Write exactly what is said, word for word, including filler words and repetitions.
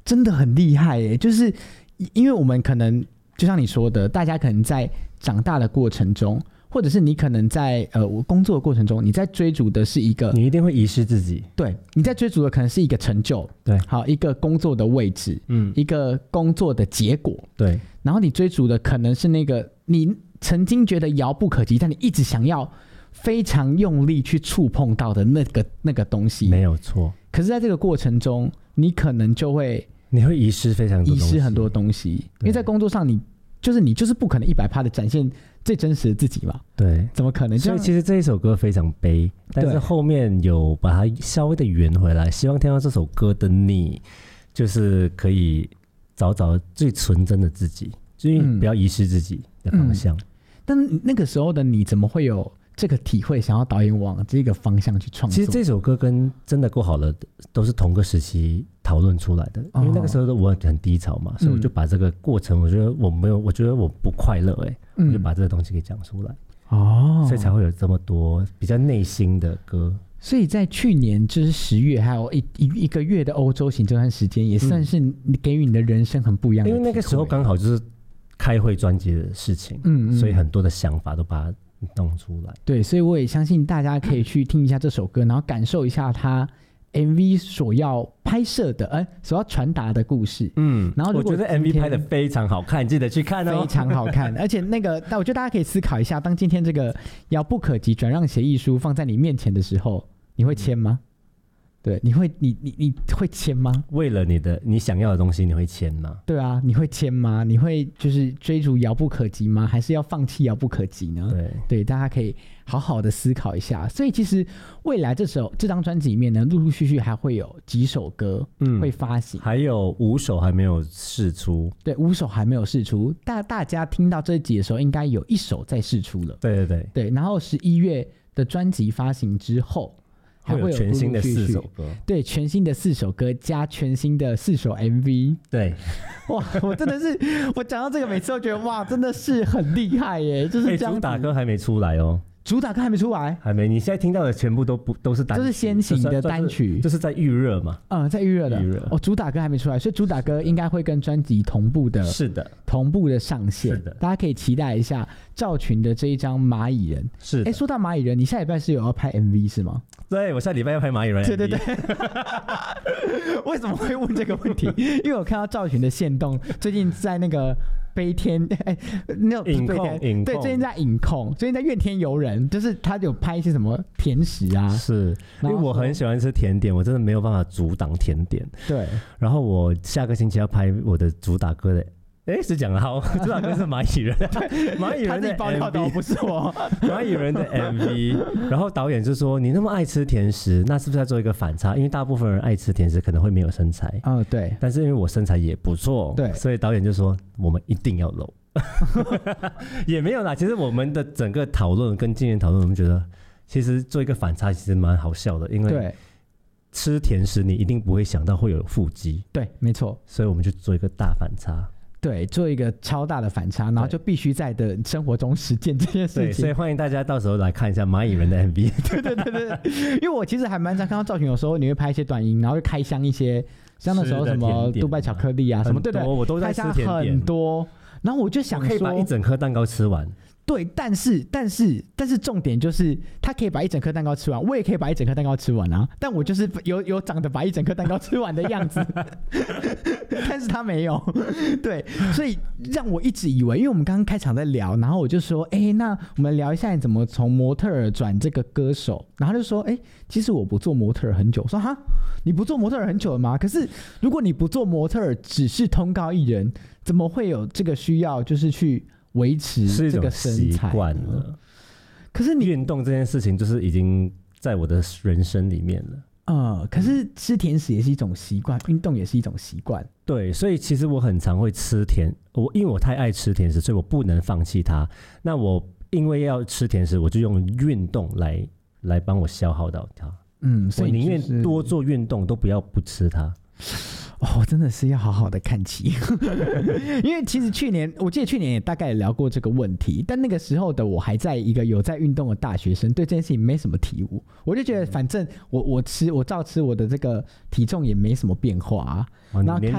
真的很厉害耶，就是因为我们可能就像你说的，大家可能在长大的过程中，或者是你可能在呃工作的过程中，你在追逐的是一个， 你一定会遗失自己。 对，你在追逐的可能是一个成就， 对， 好一个工作的位置，嗯，一个工作的结果， 对。 然后你追逐的可能是那个你曾经觉得遥不可及，但你一直想要非常用力去触碰到的那个那个东西， 没有错。 可是在这个过程中，你可能就会你会遗失非常多东西， 遗失很多东西，因为在工作上你就是你就是不可能一百趴的展现最真实的自己嘛， 对， 怎么可能？ 所以其实这一首歌非常悲，但是后面有把它稍微的圆回来，希望听到这首歌的你，就是可以找找最纯真的自己，就是不要遗失自己的方向。嗯嗯、 但那个时候的你怎么会有这个体会，想要导演往这个方向去创作？ 其实这首歌跟真的够好了都是同个时期讨论出来的，因为那个时候我很低潮嘛，哦、所以我就把这个过程，我觉得我没有，我觉得我不快乐，哎、嗯，我就把这个东西给讲出来，哦，所以才会有这么多比较内心的歌。 所以在去年就是十月，还有一一一个月的欧洲行这段时间，也算是给予你的人生很不一样的、嗯。 因为那个时候刚好就是开会专辑的事情，嗯, 嗯，所以很多的想法都把它弄出来。 对，所以我也相信大家可以去听一下这首歌，然后感受一下它 M V 所要拍摄的，呃，所要传达的故事。嗯，然后我觉得 M V 拍的非常好看，记得去看哦， 非常好看。而且那个，但我觉得大家可以思考一下，当今天这个遥不可及转让协议书放在你面前的时候，你会签吗？嗯、对，你会，你你你会签吗？ 为了你的你想要的东西，你会签吗？ 对啊，你会签吗？你会就是追逐遥不可及吗？还是要放弃遥不可及呢？ 对对，大家可以好好的思考一下。所以其实未来这首这张专辑里面呢，陆陆续续还会有几首歌会发行， 嗯、还有五首还没有释出。 对，五首还没有释出，大大家听到这一集的时候，应该有一首在释出了。 对对对对，然后十一月的专辑发行之后。 还会有全新的四首歌， 对，全新的四首歌加全新的四首 M V， 对， 哇，我真的是，我讲到这个每次都觉得哇，真的是很厉害耶，就是这样、欸。 主打歌还没出来哦， 主打歌还没出来， 还没。你现在听到的全部都不都是单曲， 就是先行的单曲， 就是、就是在预热嘛， 嗯，在预热的，预热哦，主打歌还没出来，所以主打歌应该会跟专辑同步的， 是的， 同步的上线， 是的， 大家可以期待一下赵群的这一张蚂蚁人。 是， 哎，说到蚂蚁人，你下礼拜是有要拍 M V 是吗？ 对，我下礼拜要拍蚂蚁人 M V。 对对对。为什么会问这个问题？因为我看到赵群的限动，最近在那个悲天，哎，那影控，影控， 对，最近在影控，最近在怨天尤人，就是他有拍一些什么甜食啊。 是，因为我很喜欢吃甜点，我真的没有办法阻挡甜点。 对。 然后我下个星期要拍我的主打歌的。哎，是讲了好，主打歌是蚂蚁人，蚂蚁人的 M V 不是我， 蚂蚁人的 M V。然后导演就说：“你那么爱吃甜食，那是不是要做一个反差？因为大部分人爱吃甜食可能会没有身材。 哦，对。 但是因为我身材也不错， 对， 所以导演就说我们一定要露。也没有啦，其实我们的整个讨论跟经验讨论，我们觉得其实做一个反差其实蛮好笑的，因为吃甜食你一定不会想到会有腹肌， 对，没错， 所以我们就做一个大反差。” 对，做一个超大的反差，然后就必须在的生活中实践这件事情。 对，所以欢迎大家到时候来看一下蚂蚁人的 M V。 对对对对，因为我其实还蛮常看到赵群，有时候你会拍一些短音，然后会开箱一些，像那时候什么杜拜巧克力啊什么，对对， 我都在吃甜点， 很多。然后我就想说， 可以把一整颗蛋糕吃完。 对，但是但是但是重点就是他可以把一整颗蛋糕吃完，我也可以把一整颗蛋糕吃完啊，但我就是有有长得把一整颗蛋糕吃完的样子。但是他没有。对，所以让我一直以为，因为我们刚刚开场在聊，然后我就说哎，那我们聊一下你怎么从模特儿转这个歌手，然后他就说哎，其实我不做模特儿很久。我说哈，你不做模特儿很久了吗？可是如果你不做模特儿，只是通告艺人，怎么会有这个需要就是去维持这个身材了？可是你运动这件事情就是已经在我的人生里面了。 呃，可是吃甜食也是一种习惯，运动也是一种习惯。 对，所以其实我很常会吃甜，我因为我太爱吃甜食，所以我不能放弃它。那我因为要吃甜食，我就用运动来来帮我消耗到它。嗯，所以、就是、我宁愿多做运动，都不要不吃它。 哦，真的是要好好的看齐。因为其实去年我记得去年也大概也聊过这个问题，但那个时候的我还在一个有在运动的大学生，对这件事情没什么体悟。我就觉得反正我我吃我照吃，我的这个体重也没什么变化啊。 哦、然后